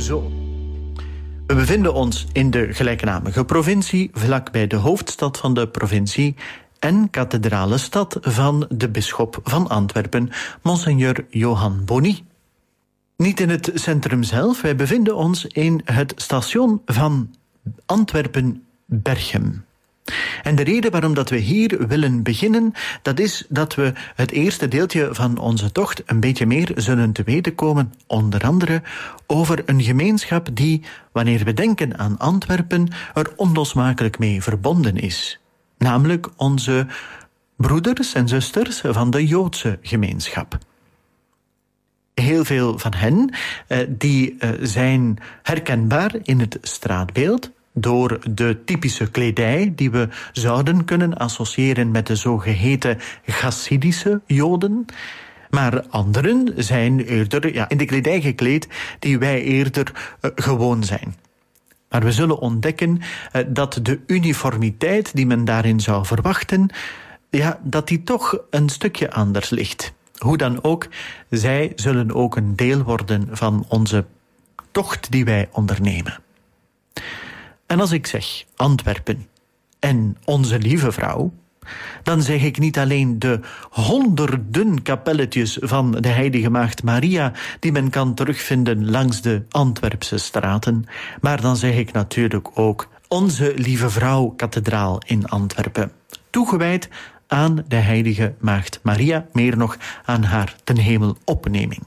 Zo. We bevinden ons in de gelijknamige provincie, vlakbij de hoofdstad van de provincie en kathedrale stad van de bisschop van Antwerpen, Monseigneur Johan Bonny. Niet in het centrum zelf, wij bevinden ons in het station van Antwerpen-Berchem. En de reden waarom dat we hier willen beginnen, dat is dat we het eerste deeltje van onze tocht een beetje meer zullen te weten komen, onder andere over een gemeenschap die, wanneer we denken aan Antwerpen, er onlosmakelijk mee verbonden is. Namelijk onze broeders en zusters van de Joodse gemeenschap. Heel veel van hen die zijn herkenbaar in het straatbeeld door de typische kledij die we zouden kunnen associëren met de zogeheten Chassidische Joden. Maar anderen zijn eerder in de kledij gekleed die wij eerder gewoon zijn. Maar we zullen ontdekken dat de uniformiteit die men daarin zou verwachten, dat die toch een stukje anders ligt. Hoe dan ook, zij zullen ook een deel worden van onze tocht die wij ondernemen. En als ik zeg Antwerpen en onze lieve vrouw, dan zeg ik niet alleen de honderden kapelletjes van de heilige maagd Maria die men kan terugvinden langs de Antwerpse straten, maar dan zeg ik natuurlijk ook onze lieve vrouw kathedraal in Antwerpen, toegewijd aan de heilige maagd Maria, meer nog aan haar ten hemel opneming.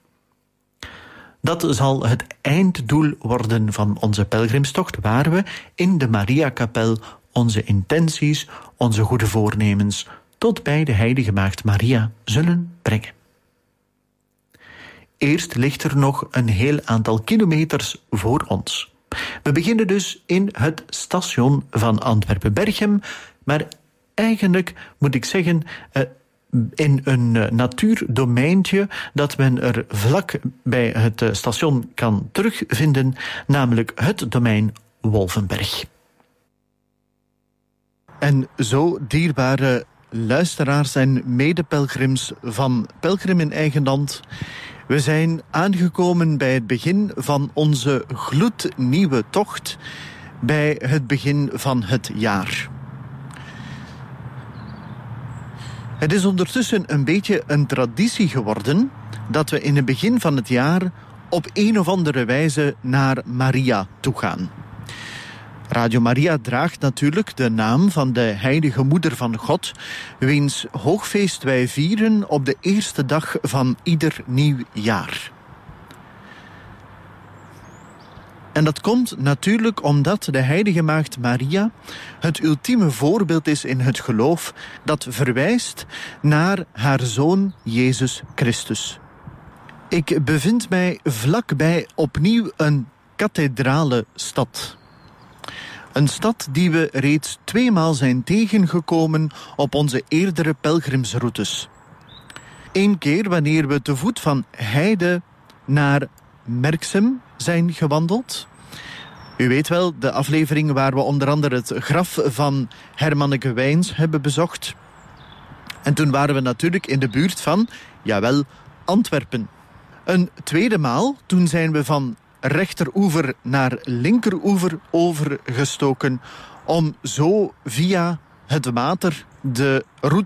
Dat zal het einddoel worden van onze pelgrimstocht, waar we in de Mariakapel onze intenties, onze goede voornemens tot bij de heilige maagd Maria zullen brengen. Eerst ligt er nog een heel aantal kilometers voor ons. We beginnen dus in het station van Antwerpen-Berchem, maar eigenlijk moet ik zeggen in een natuurdomeintje dat men er vlak bij het station kan terugvinden, namelijk het domein Wolvenberg. En zo, dierbare luisteraars en medepelgrims van Pelgrim in Eigen Land, we zijn aangekomen bij het begin van onze gloednieuwe tocht, bij het begin van het jaar. Het is ondertussen een beetje een traditie geworden dat we in het begin van het jaar op een of andere wijze naar Maria toe gaan. Radio Maria draagt natuurlijk de naam van de heilige moeder van God, wiens hoogfeest wij vieren op de eerste dag van ieder nieuw jaar. En dat komt natuurlijk omdat de heilige maagd Maria het ultieme voorbeeld is in het geloof dat verwijst naar haar zoon Jezus Christus. Ik bevind mij vlakbij opnieuw een kathedrale stad. Een stad die we reeds 2 maal zijn tegengekomen op onze eerdere pelgrimsroutes. 1 keer wanneer we te voet van Heide naar Merksem zijn gewandeld. U weet wel, de aflevering waar we onder andere het graf van Hermanneke Wijns hebben bezocht. En toen waren we natuurlijk in de buurt van, jawel, Antwerpen. Een tweede maal, toen zijn we van rechteroever naar linkeroever overgestoken om zo via het water de route